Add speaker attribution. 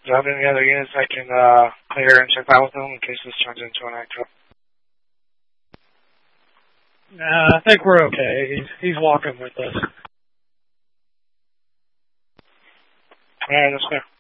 Speaker 1: Do you have any other units I can clear and check out with him in case this turns into an accident?
Speaker 2: Nah, I think we're okay. He's walking with us.
Speaker 1: Alright, that's fair.